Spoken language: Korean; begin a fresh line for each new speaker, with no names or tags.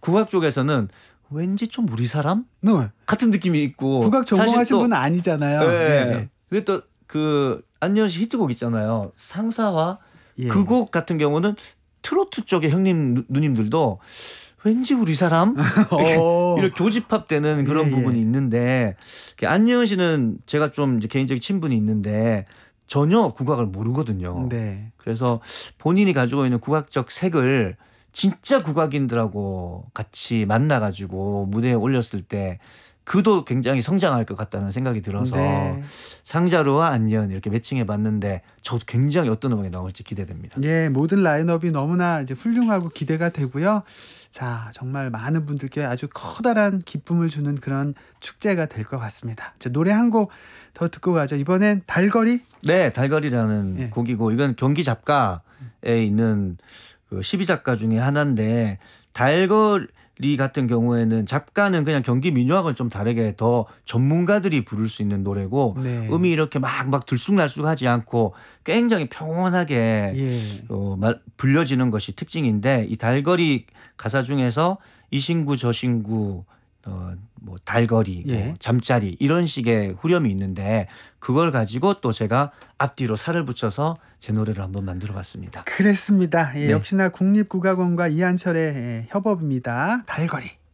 국악 쪽에서는 왠지 좀 우리 사람
네.
같은 느낌이 있고
국악 전공하신 분은 아니잖아요.
네. 그게 또 그 안녕 씨 히트곡 있잖아요. 상사화.
예.
그 곡 같은 경우는 트로트 쪽의 형님 누님들도 왠지 우리 사람 이렇게 교집합되는 그런 부분이 있는데 안녕 씨는 제가 좀 이제 개인적인 친분이 있는데 전혀 국악을 모르거든요.
네.
그래서 본인이 가지고 있는 국악적 색을 진짜 국악인들하고 같이 만나가지고 무대에 올렸을 때 그도 굉장히 성장할 것 같다는 생각이 들어서
네.
상자루와 안녕 이렇게 매칭해봤는데 저도 굉장히 어떤 음악이 나올지 기대됩니다.
예, 모든 라인업이 너무나 이제 훌륭하고 기대가 되고요. 자, 정말 많은 분들께 아주 커다란 기쁨을 주는 그런 축제가 될 것 같습니다. 자, 노래 한 곡 더 듣고 가죠. 이번엔 달거리?
네, 달거리라는 곡이고 이건 경기 잡가에 있는 그 12작가 중에 하나인데 달거리 같은 경우에는 잡가는 그냥 경기 민요하고는 좀 다르게 더 전문가들이 부를 수 있는 노래고
네.
음이 이렇게 막 들쑥날쑥하지 않고 굉장히 평온하게 불려지는 것이 특징인데 이 달거리 가사 중에서 이 신구 저 신구 뭐 달거리, 뭐 잠자리 이런 식의 후렴이 있는데 그걸 가지고 또 제가 앞뒤로 살을 붙여서 제 노래를 한번 만들어봤습니다.
그랬습니다. 예, 역시나 국립국악원과 이한철의 협업입니다. 달거리.